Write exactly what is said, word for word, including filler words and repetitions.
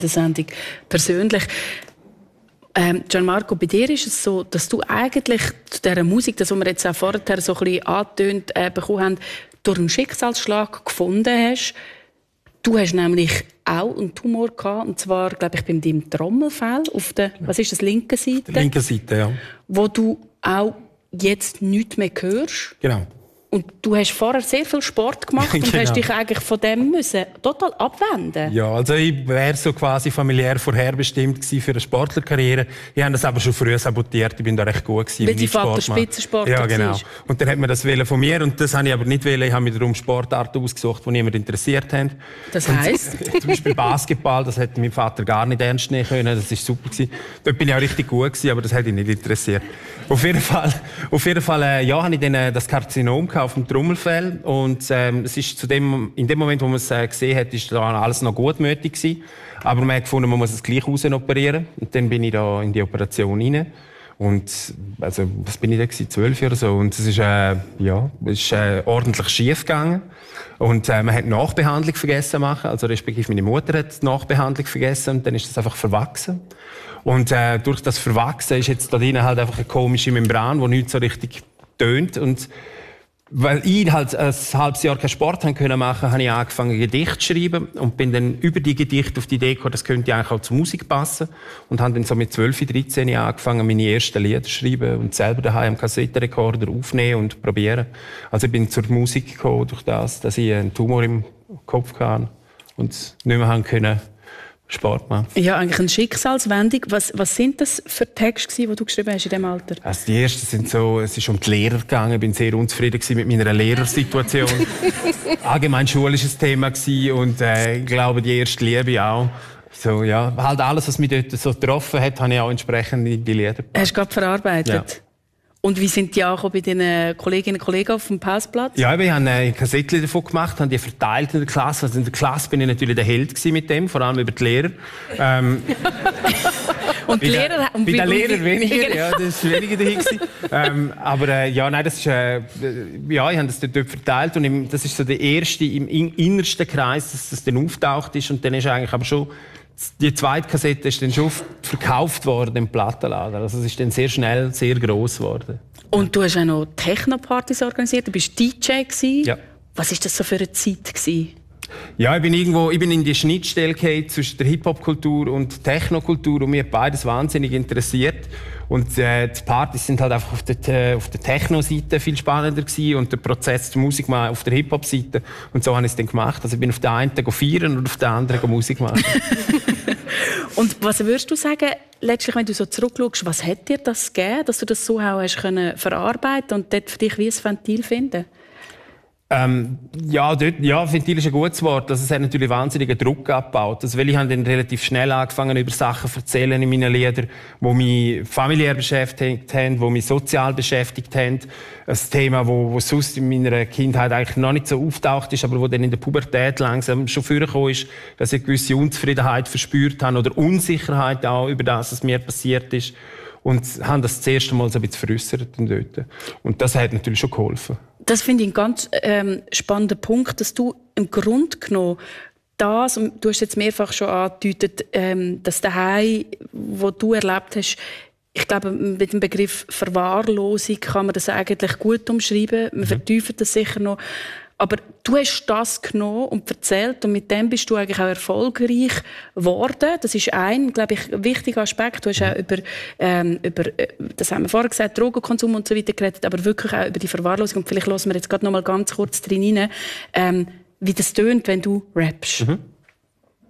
der Sendung persönlich. Ähm, Gianmarco, bei dir ist es so, dass du eigentlich zu dieser Musik, das, was wir jetzt auch vorher so ein bisschen angetönt äh, bekommen haben, durch einen Schicksalsschlag gefunden hast. Du hast nämlich auch einen Tumor gehabt, und zwar, glaube ich, beim deinem Trommelfell auf der, was ist das, linken Seite? Der linken Seite, ja. Wo du auch jetzt nichts mehr hörst. Genau. Und du hast vorher sehr viel Sport gemacht und Genau. hast dich eigentlich von dem müssen total abwenden. Ja, also ich wäre so quasi familiär vorherbestimmt gewesen für eine Sportlerkarriere. Ich habe das aber schon früh sabotiert. Ich bin da recht gut gewesen. Weil dein Vater Spitzensportler Ja, genau. war. Und dann hat man das wollen von mir und das habe ich aber nicht wollen. Ich habe mir darum Sportarten ausgesucht, die niemand interessiert haben. Das heisst? Und, zum Beispiel Basketball, das hätte mein Vater gar nicht ernst nehmen können. Das war super gewesen. Dort bin ich auch richtig gut gewesen, aber das hätte ihn nicht interessiert. Auf jeden Fall, auf jeden Fall, äh, ja, habe ich dann äh, das Karzinom auf dem Trommelfell und ähm, es ist zu dem, in dem Moment, wo man es äh, gesehen hat, ist da alles noch gutmütig gewesen. Aber man hat gefunden, man muss es gleich rausoperieren. Und dann bin ich da in die Operation rein. Und, also, was bin ich da gewesen? Zwölf oder so. Und es ist, äh, ja, es ist äh, ordentlich schief gegangen. Und äh, man hat die Nachbehandlung vergessen zu machen. Also, respektive meine Mutter hat die Nachbehandlung vergessen und dann ist das einfach verwachsen. Und äh, durch das Verwachsen ist jetzt da drinnen halt einfach eine komische Membran, die nicht so richtig tönt. Und weil ich halt ein halbes Jahr keinen Sport machen konnte, habe ich angefangen, Gedichte zu schreiben und bin dann über die Gedichte auf die Idee gekommen, das könnte eigentlich auch zur Musik passen. Und habe dann so mit zwölf, dreizehn angefangen, meine ersten Lieder zu schreiben und selber daheim am Kassettenrekorder aufnehmen und probieren. Also ich bin zur Musik gekommen durch das, dass ich einen Tumor im Kopf hatte und nicht mehr haben können Sport machen. Ja, eigentlich eine Schicksalswendung. Was, was sind das für Texte, die du geschrieben hast in diesem Alter? Also die ersten sind so, es ist um die Lehrer gegangen. Ich bin sehr unzufrieden mit meiner Lehrersituation. Allgemein schulisches Thema gewesen und äh, ich glaube, die erste Liebe auch. So, ja, halt alles, was mich dort so getroffen hat, habe ich auch entsprechend in die Lieder gepackt. Hast du gerade verarbeitet? Ja. Und wie sind die angekommen bei deinen Kolleginnen und Kollegen auf dem Pausplatz? Ja, wir haben eine Kassettchen davon gemacht, haben die verteilt in der Klasse. Also in der Klasse bin ich natürlich der Held gewesen mit dem, vor allem über die Lehrer. Ähm, und die bei Lehrer... Der, bei den Lehrern weniger, ja, das war weniger dahin gewesen. ähm, aber äh, ja, nein, das ist, äh, ja, ich habe das dort verteilt und im, das ist so der erste im innersten Kreis, dass das dann auftaucht ist und dann ist eigentlich aber schon die zweite Kassette ist dann schon verkauft worden im Plattenladen. Also es ist dann sehr schnell sehr gross geworden. Und du hast auch noch Techno-Partys organisiert, du bist D J gewesen. Ja. Was war das so für eine Zeit gewesen? Ja, ich bin irgendwo, ich bin in die Schnittstelle gekommen zwischen der Hip-Hop-Kultur und Techno-Kultur und mich hat beides wahnsinnig interessiert. Und äh, die Partys sind halt einfach auf der, auf der Techno-Seite viel spannender gewesen und der Prozess der Musik mal auf der Hip-Hop-Seite. Und so habe ich es dann gemacht. Also ich bin auf der einen feiern und auf der anderen Musik machen. Und was würdest du sagen, letztlich, wenn du so zurückschaust, was hat dir das gegeben, dass du das so auch hast können verarbeiten und dort für dich wie ein Ventil finden? Ähm, ja, dort, ja, Ventil ist ein gutes Wort. Also, es hat natürlich wahnsinnigen Druck abgebaut. Also, weil ich habe dann relativ schnell angefangen, über Sachen zu erzählen in meinen Liedern, die mich familiär beschäftigt haben, die mich sozial beschäftigt haben. Ein Thema, wo, wo sonst in meiner Kindheit eigentlich noch nicht so auftaucht ist, aber wo dann in der Pubertät langsam schon vorgekommen ist, dass ich eine gewisse Unzufriedenheit verspürt habe oder Unsicherheit auch über das, was mir passiert ist. Und haben das das erste Mal so ein bisschen veräussert dort. Und das hat natürlich schon geholfen. Das finde ich einen ganz ähm, spannenden Punkt, dass du im Grunde genommen das, und du hast jetzt mehrfach schon angedeutet, ähm, dass daheim, wo du erlebt hast, ich glaube, mit dem Begriff Verwahrlosung kann man das eigentlich gut umschreiben. Man mhm. vertieft das sicher noch. Aber du hast das genommen und erzählt und mit dem bist du eigentlich auch erfolgreich geworden. Das ist ein, glaube ich, wichtiger Aspekt. Du hast auch über, ähm, über, das haben wir vorher gesagt, Drogenkonsum und so weiter geredet, aber wirklich auch über die Verwahrlosung. Und vielleicht hören wir jetzt gerade noch mal ganz kurz drin rein, ähm, wie das tönt, wenn du rappst. Mhm.